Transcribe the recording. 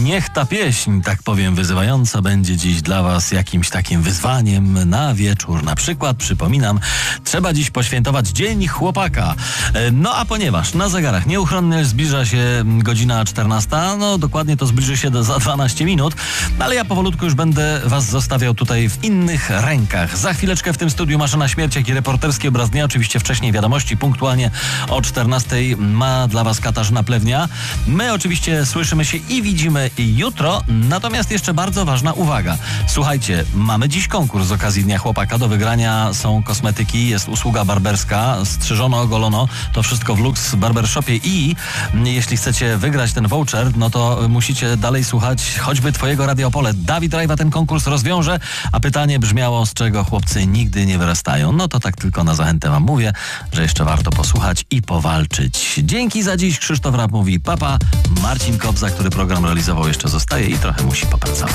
Niech ta pieśń, tak powiem wyzywająco, będzie dziś dla was jakimś takim wyzwaniem na wieczór. Na przykład, przypominam, trzeba dziś poświętować Dzień Chłopaka. No a ponieważ na zegarach nieuchronnie zbliża się godzina 14, no dokładnie to zbliży się za 12 minut, ale ja powolutku już będę was zostawiał tutaj w innych rękach. Za chwileczkę w tym studiu Maszyna Śmierci, jak i reporterskie obraz dnia. Oczywiście wcześniej wiadomości, punktualnie o 14 ma dla was Katarzyna Plewnia. My oczywiście słyszymy się i widzimy jutro, natomiast jeszcze bardzo ważna uwaga. Słuchajcie, mamy dziś konkurs z okazji Dnia Chłopaka. Do wygrania są kosmetyki, jest usługa barberska, strzyżono, ogolono, to wszystko w Lux Barbershopie i jeśli chcecie wygrać ten voucher, no to musicie dalej słuchać choćby twojego Radia Opole. Dawid Rajwa ten konkurs rozwiąże, a pytanie brzmiało, z czego chłopcy nigdy nie wyrastają. No to tak tylko na zachętę wam mówię, że jeszcze warto posłuchać i powalczyć. Dzięki za dziś. Krzysztof Rap mówi papa. Marcin Kobza, który program realizował, jeszcze zostaje i trochę musi popracować.